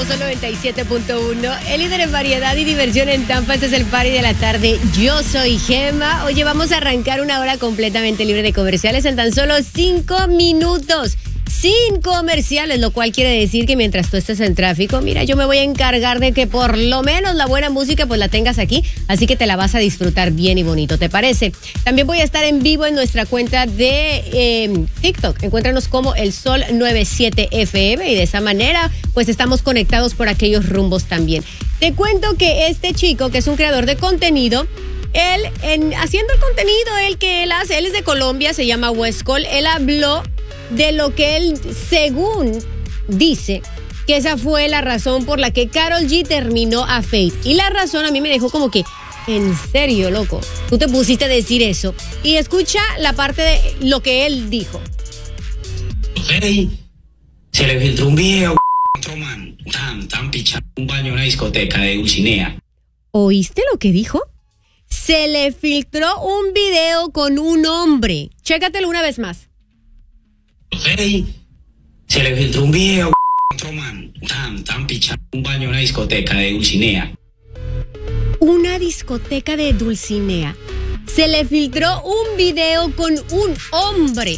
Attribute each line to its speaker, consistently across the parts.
Speaker 1: Sol 97.1, el líder en variedad y diversión en Tampa. Este es el party de la tarde. Yo soy Gema. Oye, vamos a arrancar una hora completamente libre de comerciales en tan solo 5 minutos. Sin comerciales, lo cual quiere decir que mientras tú estés en tráfico, mira, yo me voy a encargar de que por lo menos la buena música pues la tengas aquí, así que te la vas a disfrutar bien y bonito, ¿te parece? También voy a estar en vivo en nuestra cuenta de TikTok. Encuéntranos como El Sol 97 FM y de esa manera pues estamos conectados por aquellos rumbos también. Te cuento que este chico, que es un creador de contenido, haciendo el contenido que él hace, él es de Colombia, se llama Westcol, él habló de lo que él, según dice, que esa fue la razón por la que Karol G terminó a Faith. Y la razón a mí me dejó como que, en serio, loco, tú te pusiste a decir eso. Y escucha la parte de lo que él dijo.
Speaker 2: Faith, se le filtró un video, otro man, tan pichando un baño en una discoteca de Dulcinea.
Speaker 1: ¿Oíste lo que dijo? Se le filtró un video con un hombre. Chécatelo una vez más.
Speaker 2: Faith, se le filtró un video, otro man, tan pichando un baño en una discoteca de Dulcinea.
Speaker 1: Una discoteca de Dulcinea. Se le filtró un video con un hombre.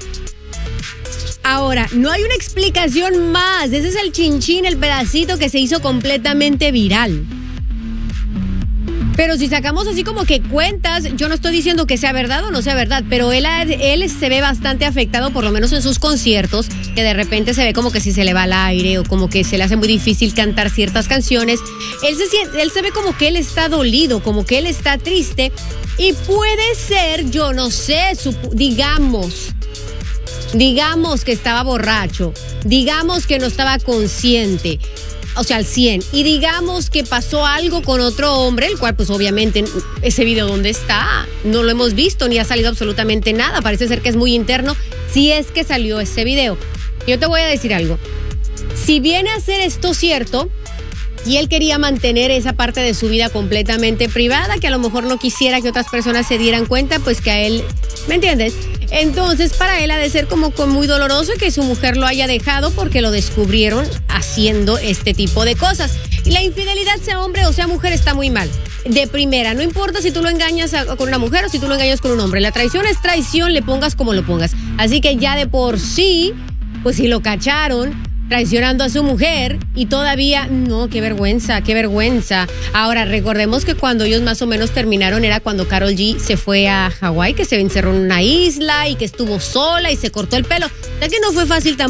Speaker 1: Ahora, no hay una explicación más. Ese es el chinchín, el pedacito que se hizo completamente viral. Pero si sacamos así como que cuentas, yo no estoy diciendo que sea verdad o no sea verdad, pero él se ve bastante afectado, por lo menos en sus conciertos, que de repente se ve como que si se le va al aire o como que se le hace muy difícil cantar ciertas canciones. Él se ve como que él está dolido, como que él está triste y puede ser, yo no sé, digamos que estaba borracho, digamos que no estaba consciente, o sea, al 100, y digamos que pasó algo con otro hombre, el cual pues obviamente ese video ¿dónde está? No lo hemos visto ni ha salido absolutamente nada, parece ser que es muy interno si es que salió ese video. Yo te voy a decir algo, si viene a ser esto cierto y él quería mantener esa parte de su vida completamente privada, que a lo mejor no quisiera que otras personas se dieran cuenta, pues que a él, ¿me entiendes? Entonces para él ha de ser como muy doloroso que su mujer lo haya dejado porque lo descubrieron haciendo este tipo de cosas. Y la infidelidad, sea hombre o sea mujer, está muy mal. De primera, no importa si tú lo engañas con una mujer o si tú lo engañas con un hombre. La traición es traición, le pongas como lo pongas. Así que ya de por sí, pues si lo cacharon traicionando a su mujer y todavía, no, qué vergüenza, qué vergüenza. Ahora, recordemos que cuando ellos más o menos terminaron era cuando Karol G se fue a Hawái, que se encerró en una isla y que estuvo sola y se cortó el pelo. O sea que no fue fácil tampoco.